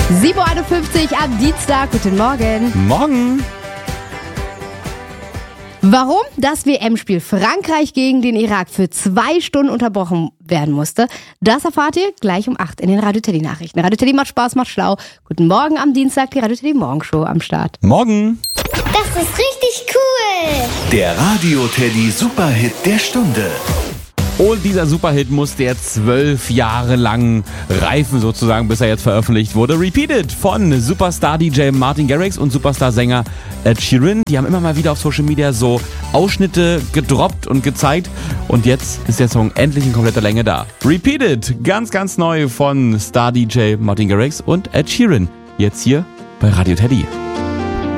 7.51 Uhr am Dienstag. Guten Morgen. Morgen. Warum das WM-Spiel Frankreich gegen den Irak für 2 Stunden unterbrochen werden musste, das erfahrt ihr gleich um 8 in den Radio Teddy Nachrichten. Radio Teddy macht Spaß, macht schlau. Guten Morgen am Dienstag, die Radio Teddy Morgenshow am Start. Morgen. Das ist richtig cool. Der Radio Teddy Superhit der Stunde. Und dieser Superhit musste jetzt 12 Jahre lang reifen sozusagen, bis er jetzt veröffentlicht wurde. Repeated von Superstar-DJ Martin Garrix und Superstar-Sänger Ed Sheeran. Die haben immer mal wieder auf Social Media so Ausschnitte gedroppt und gezeigt. Und jetzt ist der Song endlich in kompletter Länge da. Repeated, ganz, ganz neu von Star-DJ Martin Garrix und Ed Sheeran. Jetzt hier bei Radio Teddy.